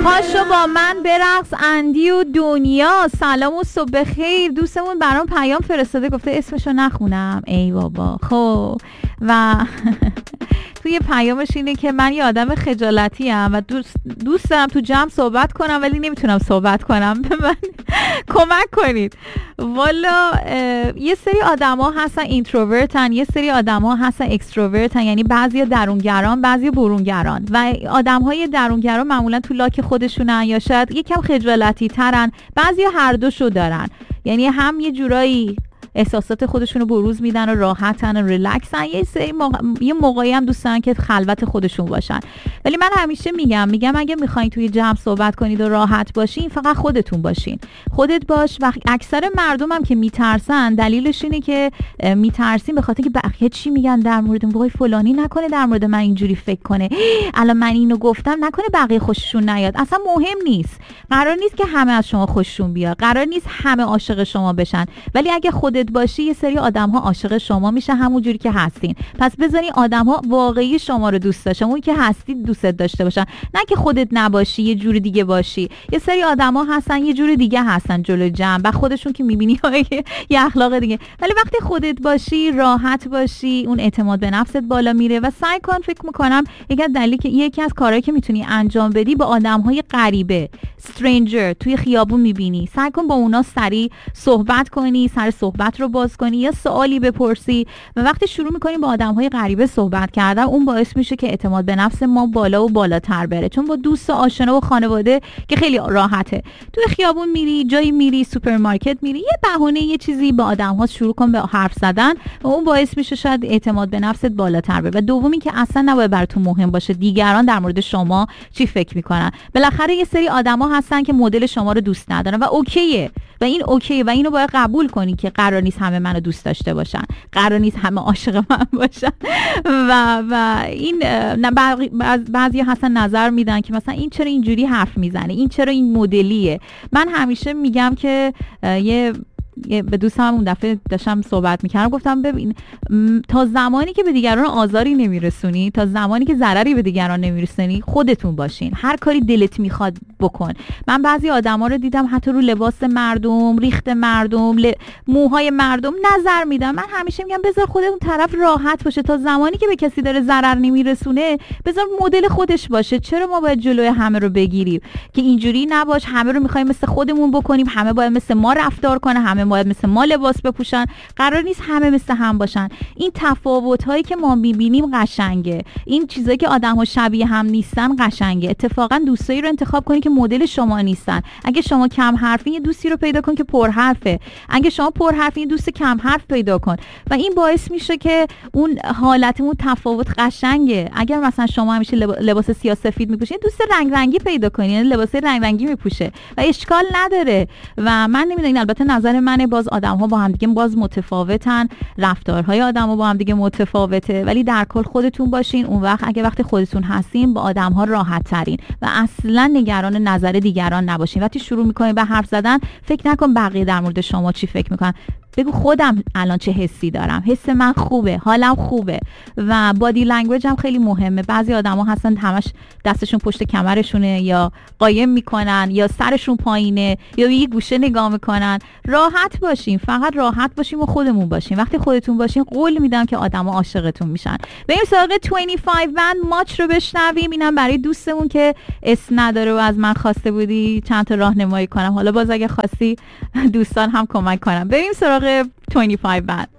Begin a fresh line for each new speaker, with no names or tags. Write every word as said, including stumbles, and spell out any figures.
پاشو با من برقص اندی و دنیا. سلام و صبح خیر. دوستمون برام پیام فرستاده گفته اسمشو نخونم. ای بابا. خب و توی پیامش اینه که من یه آدم خجالتی ام و دوست دوست دارم تو جمع صحبت کنم ولی نمیتونم صحبت کنم. به من کمک کنید. والا یه سری آدما هستن اینتروورتن، یه سری آدما هستن اکستروورتن، یعنی بعضیا درونگران بعضیا برونگران و آدمهای درونگران معمولا تو لاک خودشونن یا شاید یکم خجالتی ترن، بعضیا هر دوشو دارن، یعنی هم یه جورایی احساسات خودشونو بروز میدن و راحتن و ریلکسن، یه سری موقع... یه موقعی هم دوست دارن که خلوت خودشون باشن. ولی من همیشه میگم میگم اگه میخواین توی جمع صحبت کنید و راحت باشین فقط خودتون باشین، خودت باش. و اکثر مردم هم که میترسن دلیلش اینه که میترسین به خاطر که بقیه چی میگن در مورد وای فلانی نکنه در مورد من اینجوری فکر کنه، الان من اینو گفتم نکنه بقیه خوششون نیاد. اصلا مهم نیست، قرار نیست که همه از شما خوششون بیاد، قرار نیست همه عاشق شما بشن، ولی اگه خودت باشی یه سری آدم ها عاشق شما میشه همون جوری که هستین. پس بذاری آدم ها واقعی شما رو دوست داشتن، اون که هستی دوستت داشته باشن، نه که خودت نباشی یه جور دیگه باشی. یه سری آدم ها هستن یه جور دیگه هستن جلوی جمع و خودشون که میبینی یه اخلاق دیگه، ولی وقتی خودت باشی راحت باشی اون اعتماد به نفست بالا میره. و سعی کن، فکر میکنم یکی از دلیلی که یکی از کارهایی که میتونی انجام بدی با آدم های غریبه استرنجر توی خیابون میبینی، سعی کن با اونا سری صحبت کنی، سر صحبت رو باز کنی یا سوالی بپرسی. و وقتی شروع میکنیم با آدم‌های غریبه صحبت کردن اون باعث میشه که اعتماد به نفس ما بالا و بالاتر بره، چون با دوست و آشنا و خانواده که خیلی راحته، توی خیابون میری، جایی میری، سوپرمارکت میری، یه بهونه یه چیزی با آدم‌ها شروع کن به حرف زدن و اون باعث میشه شاید اعتماد به نفست بالاتر بره. و دومی که اصلا نباید براتون مهم باشه دیگران در مورد شما چی فکر میکنن. بالاخره یه سری آدما هستن که مدل شما رو دوست ندارن و اوکیه و این اوکیه و اینو باید قبول کنی که قرار نیست همه منو دوست داشته باشن، قرار نیست همه عاشق من باشن. و و این بعضی هستن نظر میدن که مثلا این چرا اینجوری حرف میزنه، این چرا این مدلیه. من همیشه میگم که یه به دوستم اون دفعه داشتم صحبت میکردم گفتم ببین تا زمانی که به دیگران آزاری نمیرسونی، تا زمانی که ضرری به دیگران نمیرسونی خودتون باشین، هر کاری دلت میخواد بکن. من بعضی آدما رو دیدم حتی رو لباس مردم، ریخت مردم، ل... موهای مردم نظر میدم. من همیشه میگم بذار خود اون طرف راحت باشه، تا زمانی که به کسی داره ضرر نمیرسونه بذار مدل خودش باشه. چرا ما باید جلوی همه رو بگیریم که اینجوری نباش، همه رو میخوایم مثل خودمون بکنیم، همه باید مثل ما رفتار کنه، همه باید مثل ما لباس بپوشن، قرار نیست همه مثل هم باشن. این تفاوت هایی که ما میبینیم قشنگه، این چیزایی که آدم‌ها شبیه هم نیستن قشنگه. اتفاقا دوستایی رو انتخاب کنید که مدل شما نیستن. اگه شما کم حرفین یه دوستی رو پیدا کن که پر حرفه، اگه شما پر حرفین یه دوست کم حرف پیدا کن و این باعث میشه که اون حالتمون تفاوت قشنگه. اگر مثلا شما همیشه لباس سیاه‌سفید میپوشین دوست رنگ رنگی پیدا کنید، یعنی لباس رنگ رنگی میپوشه و اشکال نداره. و من نمیدونم، البته نظر منه، باز آدم‌ها با هم دیگه باز متفاوتن، رفتارهای آدم‌ها با هم دیگه متفاوته، ولی در کل خودتون باشین. اون وقت اگه وقتی خودتون هستین با آدم‌ها راحت ترین و اصلا نگران نظر دیگران نباشین. وقتی شروع می‌کنین به حرف زدن فکر نکن بقیه در مورد شما چی فکر می‌کنن، بگو خودم الان چه حسی دارم، حس من خوبه، حالم خوبه. و بادی لنگویج هم خیلی مهمه. بعضی آدما هستن همش دستشون پشت کمرشونه یا قایم میکنن یا سرشون پایینه یا یه گوشه نگاه میکنن. راحت باشین، فقط راحت باشین و خودمون باشین. وقتی خودتون باشین قول میدم که آدما عاشقتون میشن. بریم سراغ بیست و پنج بند ماچ رو بشنویم. اینم برای دوستمون که اسم نداره و از من خواسته بودی چند تا راهنمایی کنم، حالا باز اگه خواستی دوستان هم کمک کنم. بریم سراغ بیست و پنج بند.